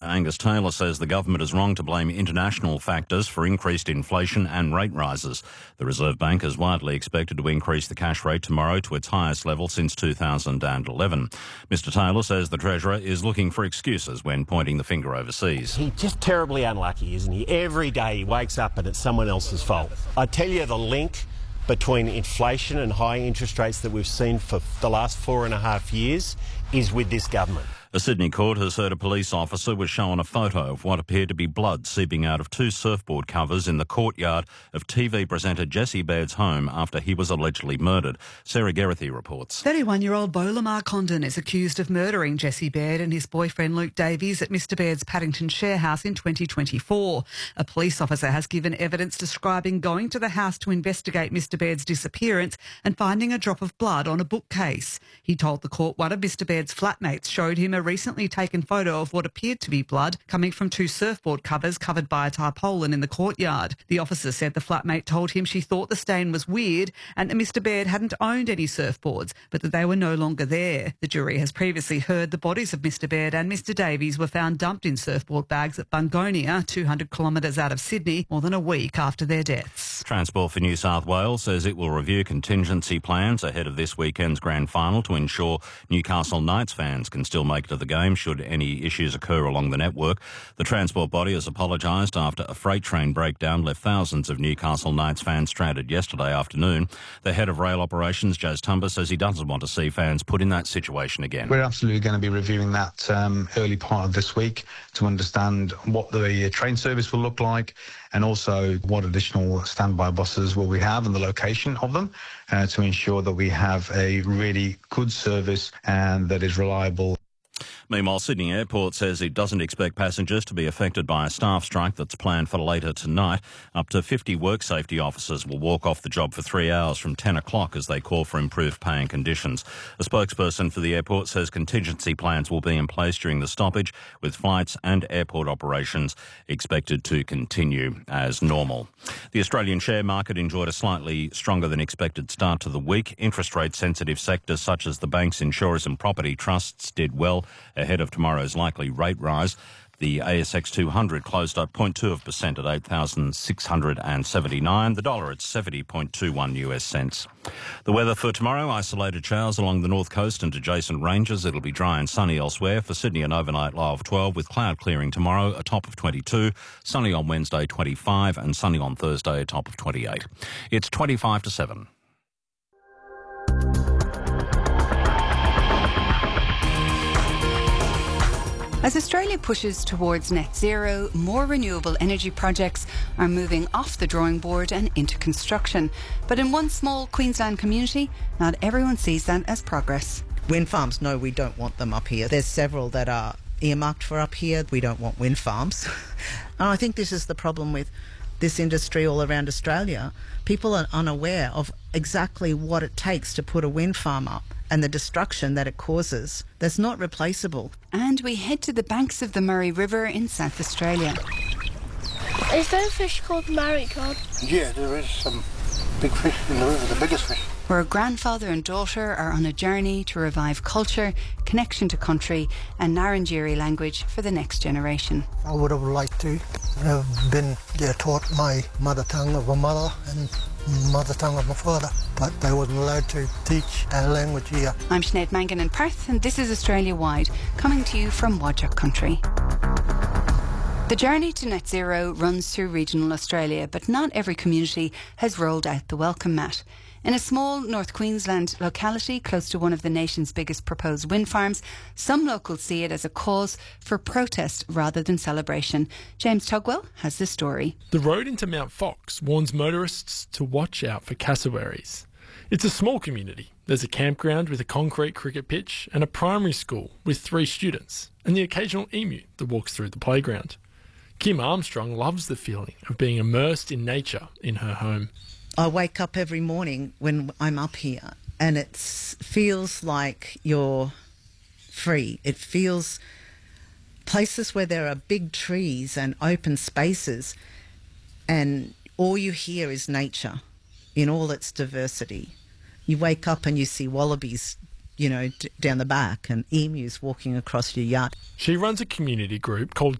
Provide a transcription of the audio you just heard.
Angus Taylor says the government is wrong to blame international factors for increased inflation and rate rises. The Reserve Bank is widely expected to increase the cash rate tomorrow to its highest level since 2011. Mr Taylor says the Treasurer is looking for excuses when pointing the finger overseas. He's just terribly unlucky, isn't he? Every day he wakes up and it's someone else's fault. I tell you, the link between inflation and high interest rates that we've seen for the last 4.5 years is with this government. A Sydney court has heard a police officer was shown a photo of what appeared to be blood seeping out of 2 surfboard covers in the courtyard of TV presenter Jesse Baird's home after he was allegedly murdered. Sarah Geraghty reports. 31-year-old Beau Lamar Condon is accused of murdering Jesse Baird and his boyfriend Luke Davies at Mr Baird's Paddington share house in 2024. A police officer has given evidence describing going to the house to investigate Mr Baird's disappearance and finding a drop of blood on a bookcase. He told the court one of Mr Baird's flatmates showed him a recently taken photo of what appeared to be blood coming from 2 surfboard covers covered by a tarpaulin in the courtyard. The officer said the flatmate told him she thought the stain was weird and that Mr Baird hadn't owned any surfboards, but that they were no longer there. The jury has previously heard the bodies of Mr Baird and Mr Davies were found dumped in surfboard bags at Bungonia, 200 kilometres out of Sydney, more than a week after their deaths. Transport for New South Wales says it will review contingency plans ahead of this weekend's grand final to ensure Newcastle Knights fans can still make it to the game should any issues occur along the network. The transport body has apologised after a freight train breakdown left thousands of Newcastle Knights fans stranded yesterday afternoon. The head of rail operations, Jase Tumba, says he doesn't want to see fans put in that situation again. We're absolutely going to be reviewing that early part of this week to understand what the train service will look like and also what additional standby buses will we have and the location of them to ensure that we have a really good service and that is reliable. Meanwhile, Sydney Airport says it doesn't expect passengers to be affected by a staff strike that's planned for later tonight. Up to 50 work safety officers will walk off the job for 3 hours from 10 o'clock as they call for improved pay and conditions. A spokesperson for the airport says contingency plans will be in place during the stoppage, with flights and airport operations expected to continue as normal. The Australian share market enjoyed a slightly stronger than expected start to the week. Interest rate sensitive sectors such as the banks, insurers and property trusts did well ahead of tomorrow's likely rate rise. The ASX 200 closed up 0.2% at 8,679. The dollar at 70.21 US cents. The weather for tomorrow, isolated showers along the north coast and adjacent ranges. It'll be dry and sunny elsewhere. For Sydney, an overnight low of 12 with cloud clearing tomorrow, a top of 22. Sunny on Wednesday, 25, and sunny on Thursday, a top of 28. It's 25 to 7. As Australia pushes towards net zero, more renewable energy projects are moving off the drawing board and into construction. But in one small Queensland community, not everyone sees that as progress. Wind farms, no, we don't want them up here. There's several that are earmarked for up here. We don't want wind farms. And I think this is the problem with this industry all around Australia. People are unaware of exactly what it takes to put a wind farm up and the destruction that it causes. That's not replaceable. And we head to the banks of the Murray River in South Australia. Is there a fish called Murray cod? Yeah, there is some big fish in the river, the biggest fish. Where a grandfather and daughter are on a journey to revive culture, connection to country and Ngarrindjeri language for the next generation. I would have liked to have been taught my mother tongue of my mother and mother tongue of my father, but they wasn't allowed to teach our language here. I'm Sinead Mangan in Perth and this is Australia Wide, coming to you from Whadjuk country. The journey to net zero runs through regional Australia, but not every community has rolled out the welcome mat. In a small North Queensland locality close to one of the nation's biggest proposed wind farms, some locals see it as a cause for protest rather than celebration. James Tugwell has the story. The road into Mount Fox warns motorists to watch out for cassowaries. It's a small community. There's a campground with a concrete cricket pitch and a primary school with 3 students, and the occasional emu that walks through the playground. Kim Armstrong loves the feeling of being immersed in nature in her home. I wake up every morning when I'm up here and it feels like you're free. It feels places where there are big trees and open spaces and all you hear is nature in all its diversity. You wake up and you see wallabies, down the back and emus walking across your yard. She runs a community group called